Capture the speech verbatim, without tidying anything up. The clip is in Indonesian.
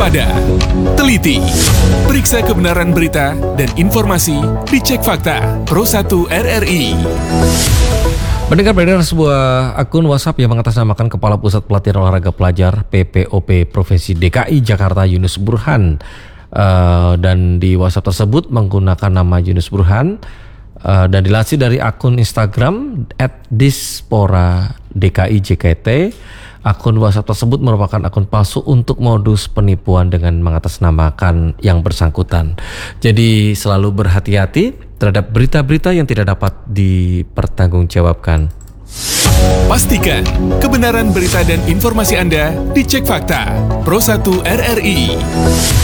waspada, teliti, periksa kebenaran berita dan informasi, dicek fakta. Pro satu R R I. Mendengar beredar sebuah akun WhatsApp yang mengatasnamakan Kepala Pusat Pelatihan Olahraga Pelajar P P O P Provinsi D K I Jakarta Yunus Burhan, uh, dan di WhatsApp tersebut menggunakan nama Yunus Burhan, uh, dan dilansir dari akun Instagram at dispora D K I J K T. Akun WhatsApp tersebut merupakan akun palsu untuk modus penipuan dengan mengatasnamakan yang bersangkutan. Jadi selalu berhati-hati terhadap berita-berita yang tidak dapat dipertanggungjawabkan. Pastikan kebenaran berita dan informasi Anda dicek fakta. Pro satu R R I.